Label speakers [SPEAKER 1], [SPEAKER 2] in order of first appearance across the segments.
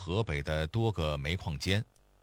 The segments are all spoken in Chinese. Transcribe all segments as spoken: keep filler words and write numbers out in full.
[SPEAKER 1] 河北的多个煤矿间。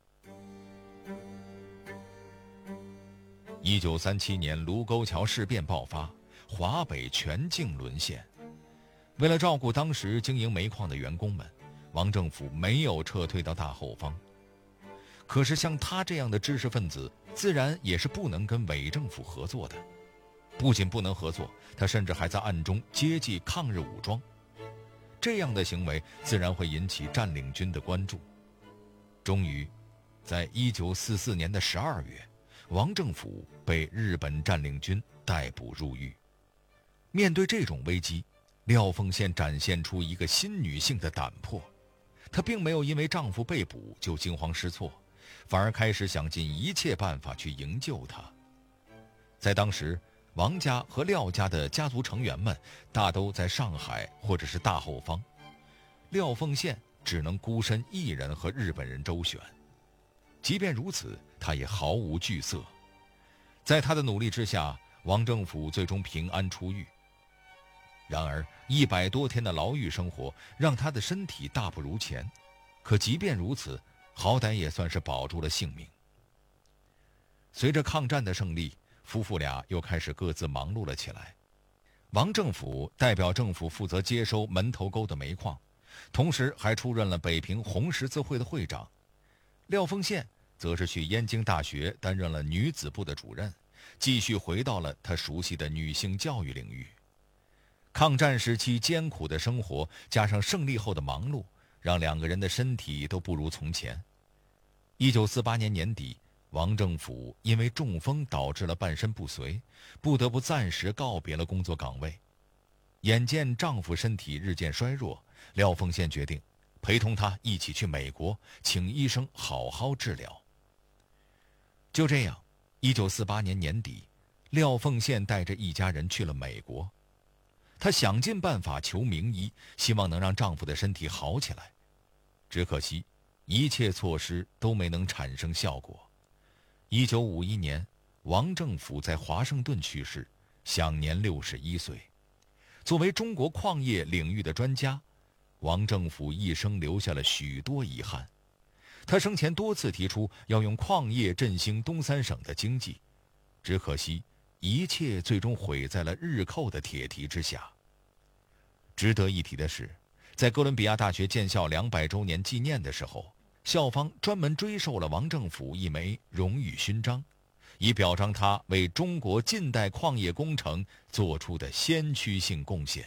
[SPEAKER 1] 一九三七年卢沟桥事变爆发，华北全境沦陷。为了照顾当时经营煤矿的员工们，王政府没有撤退到大后方。可是像他这样的知识分子，自然也是不能跟伪政府合作的。不仅不能合作，他甚至还在暗中接济抗日武装。这样的行为自然会引起占领军的关注。终于，在一九四四年的十二月，王政府被日本占领军逮捕入狱。面对这种危机，廖凤仙展现出一个新女性的胆魄。她并没有因为丈夫被捕就惊慌失措，反而开始想尽一切办法去营救他。在当时，王家和廖家的家族成员们大都在上海或者是大后方，廖凤仙只能孤身一人和日本人周旋。即便如此，他也毫无惧色。在他的努力之下，王政府最终平安出狱。然而一百多天的牢狱生活让他的身体大不如前，可即便如此，好歹也算是保住了性命。随着抗战的胜利，夫妇俩又开始各自忙碌了起来。王政府代表政府负责接收门头沟的煤矿，同时还出任了北平红十字会的会长。廖凤仙则是去燕京大学担任了女子部的主任，继续回到了她熟悉的女性教育领域。抗战时期艰苦的生活加上胜利后的忙碌，让两个人的身体都不如从前。一九四八年年底，王政府因为中风导致了半身不遂，不得不暂时告别了工作岗位。眼见丈夫身体日渐衰弱，廖凤仙决定陪同他一起去美国，请医生好好治疗。就这样，一九四八年年底，廖凤仙带着一家人去了美国。她想尽办法求名医，希望能让丈夫的身体好起来。只可惜，一切措施都没能产生效果。一九五一年，王政府在华盛顿去世，享年六十一岁。作为中国矿业领域的专家，王政府一生留下了许多遗憾。他生前多次提出要用矿业振兴东三省的经济，只可惜一切最终毁在了日寇的铁蹄之下。值得一提的是，在哥伦比亚大学建校两百周年纪念的时候，校方专门追授了王政府一枚荣誉勋章，以表彰他为中国近代矿业工程做出的先驱性贡献。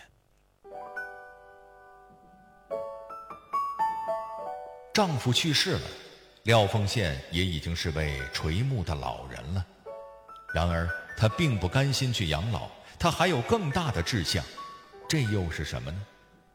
[SPEAKER 1] 丈夫去世了，廖凤仙也已经是位垂暮的老人了。然而她并不甘心去养老，她还有更大的志向，这又是什么呢？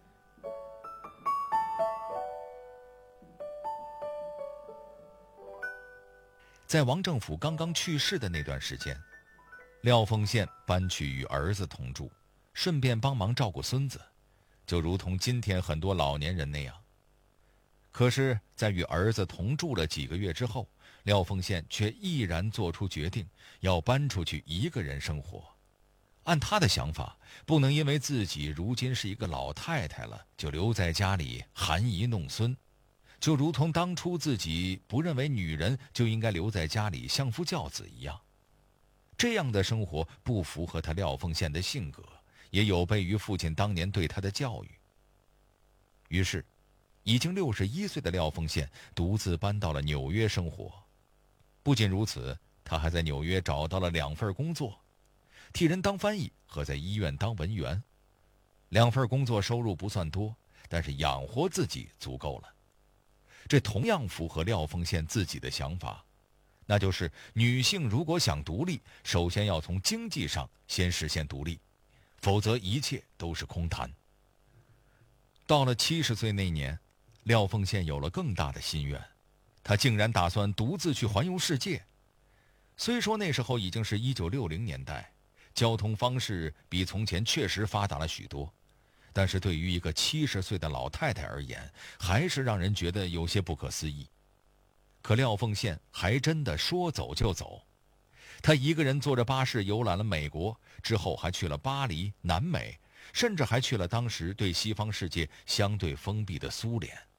[SPEAKER 1] 在王政府刚刚去世的那段时间，廖凤仙搬去与儿子同住，顺便帮忙照顾孙子，就如同今天很多老年人那样。可是在与儿子同住了几个月之后，廖凤仙却毅然做出决定，要搬出去一个人生活。按她的想法，不能因为自己如今是一个老太太了，就留在家里含饴弄孙，就如同当初自己不认为女人就应该留在家里相夫教子一样。这样的生活不符合她廖凤仙的性格，也有悖于父亲当年对她的教育。于是已经六十一岁的廖凤仙独自搬到了纽约生活。不仅如此，她还在纽约找到了两份工作，替人当翻译和在医院当文员。两份工作收入不算多，但是养活自己足够了。这同样符合廖凤仙自己的想法，那就是女性如果想独立，首先要从经济上先实现独立，否则一切都是空谈。到了七十岁那年，廖凤仙有了更大的心愿，她竟然打算独自去环游世界。虽说那时候已经是一九六零年代，交通方式比从前确实发达了许多，但是对于一个七十岁的老太太而言，还是让人觉得有些不可思议。可廖凤仙还真的说走就走，她一个人坐着巴士游览了美国，之后还去了巴黎、南美，甚至还去了当时对西方世界相对封闭的苏联。